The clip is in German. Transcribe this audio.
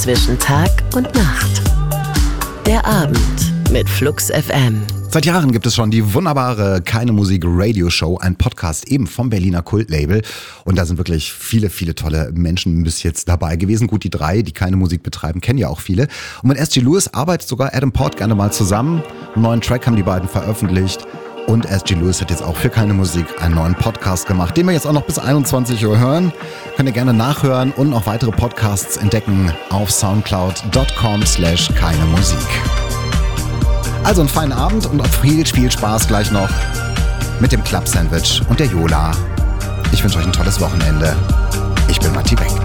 zwischen Tag und Nacht. Der Abend mit Flux FM. Seit Jahren gibt es schon die wunderbare Keine Musik Radio Show, ein Podcast eben vom Berliner Kultlabel. Und da sind wirklich viele, viele tolle Menschen bis jetzt dabei gewesen. Gut, die 3, die keine Musik betreiben, kennen ja auch viele. Und mit SG Lewis arbeitet sogar Adam Port gerne mal zusammen. Einen neuen Track haben die beiden veröffentlicht. Und SG Lewis hat jetzt auch für keine Musik einen neuen Podcast gemacht, den wir jetzt auch noch bis 21 Uhr hören. Könnt ihr gerne nachhören und noch weitere Podcasts entdecken auf soundcloud.com/keinemusik. Also einen feinen Abend und auch viel Spielspaß gleich noch mit dem Club Sandwich und der Yola. Ich wünsche euch ein tolles Wochenende. Ich bin Matti Beck.